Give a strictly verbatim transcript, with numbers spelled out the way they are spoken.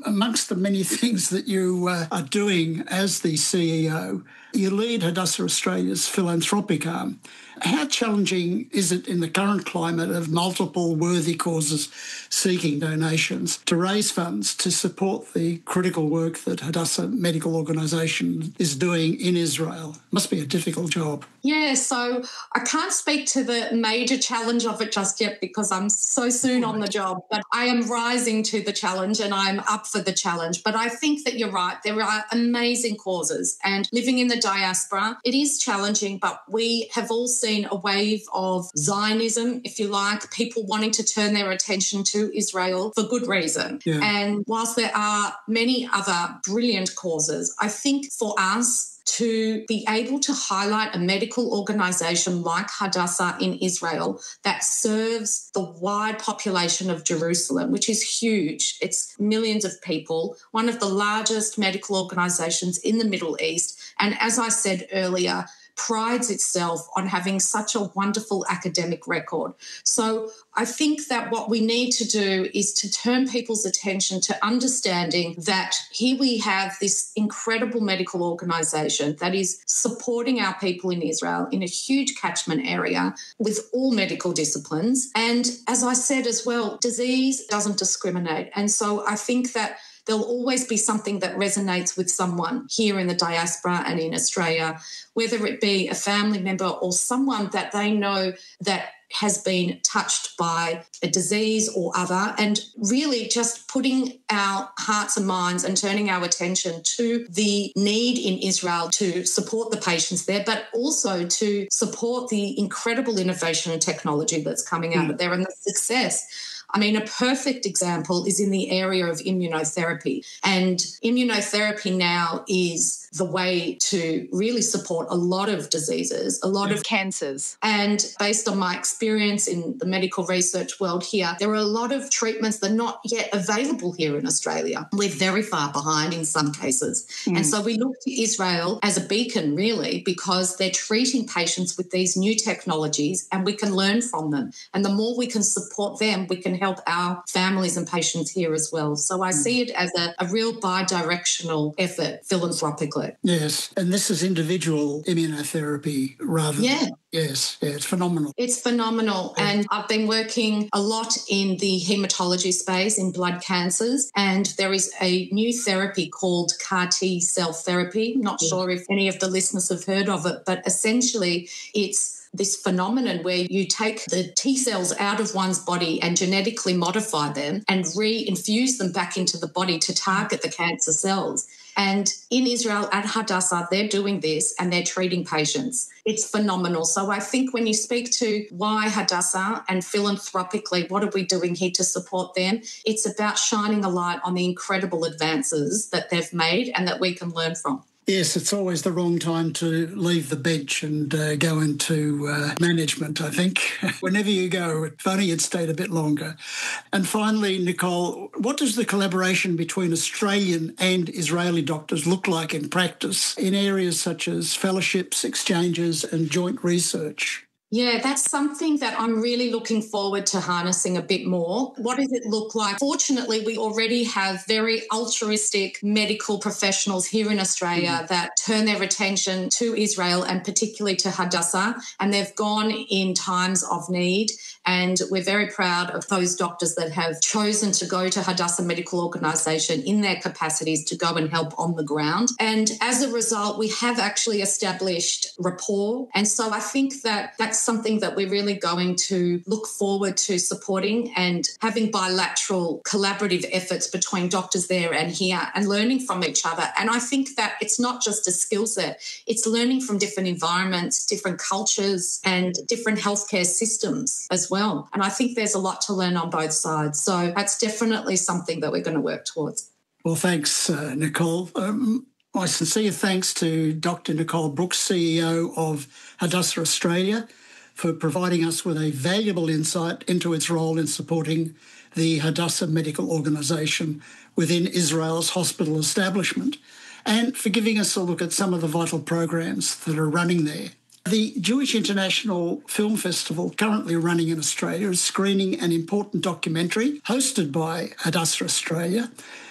amongst the many things that you uh, are doing as the C E O, you lead Hadassah Australia's philanthropic arm. How challenging is it in the current climate of multiple worthy causes seeking donations to raise funds to support the critical work that Hadassah Medical Organisation is doing in Israel? Must be a difficult job. Yeah, so I can't speak to the major challenge of it just yet because I'm so soon on the job, but I am rising to the challenge and I'm up for the challenge. But I think that you're right. There are amazing causes, and living in the diaspora, it is challenging, but we have all seen a wave of Zionism, if you like, people wanting to turn their attention to Israel for good reason. Yeah. And whilst there are many other brilliant causes, I think for us, to be able to highlight a medical organisation like Hadassah in Israel that serves the wide population of Jerusalem, which is huge. It's millions of people, one of the largest medical organisations in the Middle East. And as I said earlier, prides itself on having such a wonderful academic record. So I think that what we need to do is to turn people's attention to understanding that here we have this incredible medical organisation that is supporting our people in Israel in a huge catchment area with all medical disciplines. And as I said as well, disease doesn't discriminate. And so I think that there'll always be something that resonates with someone here in the diaspora and in Australia, whether it be a family member or someone that they know that has been touched by a disease or other, and really just putting our hearts and minds and turning our attention to the need in Israel to support the patients there, but also to support the incredible innovation and technology that's coming out mm. of there and the success. I mean, a perfect example is in the area of immunotherapy. And immunotherapy now is the way to really support a lot of diseases, a lot of cancers. And based on my experience in the medical research world here, there are a lot of treatments that are not yet available here in Australia. We're very far behind in some cases. Mm. And so we look to Israel as a beacon, really, because they're treating patients with these new technologies and we can learn from them. And the more we can support them, we can help our families and patients here as well. So I mm. see it as a, a real bi-directional effort philanthropically. Yes, and this is individual immunotherapy rather yeah. than... Yes, yeah, it's phenomenal. It's phenomenal. Yeah. And I've been working a lot in the haematology space, in blood cancers, and there is a new therapy called C A R T cell therapy. Not yeah. sure if any of the listeners have heard of it, but essentially it's this phenomenon where you take the T cells out of one's body and genetically modify them and re-infuse them back into the body to target the cancer cells. And in Israel at Hadassah, they're doing this and they're treating patients. It's phenomenal. So I think when you speak to why Hadassah and philanthropically, what are we doing here to support them? It's about shining a light on the incredible advances that they've made and that we can learn from. Yes, it's always the wrong time to leave the bench and uh, go into uh, management, I think. Whenever you go, if only you'd stayed a bit longer. And finally, Nicole, what does the collaboration between Australian and Israeli doctors look like in practice in areas such as fellowships, exchanges and joint research? Yeah, that's something that I'm really looking forward to harnessing a bit more. What does it look like? Fortunately, we already have very altruistic medical professionals here in Australia mm-hmm. that turn their attention to Israel and particularly to Hadassah, and they've gone in times of need. And we're very proud of those doctors that have chosen to go to Hadassah Medical Organisation in their capacities to go and help on the ground. And as a result, we have actually established rapport. And so I think that that's something that we're really going to look forward to supporting and having bilateral collaborative efforts between doctors there and here and learning from each other. And I think that it's not just a skill set, it's learning from different environments, different cultures and different healthcare systems as well. well. And I think there's a lot to learn on both sides. So that's definitely something that we're going to work towards. Well, thanks, uh, Nicole. Um, my sincere thanks to Doctor Nicole Brooks, C E O of Hadassah Australia, for providing us with a valuable insight into its role in supporting the Hadassah Medical Organisation within Israel's hospital establishment, and for giving us a look at some of the vital programs that are running there. The Jewish International Film Festival, currently running in Australia, is screening an important documentary hosted by Hadassah Australia